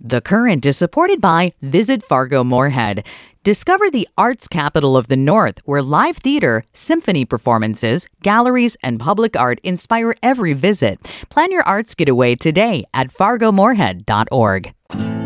The Current is supported by Visit Fargo Moorhead. Discover the arts capital of the North, where live theater, symphony performances, galleries, and public art inspire every visit. Plan your arts getaway today at fargomoorhead.org.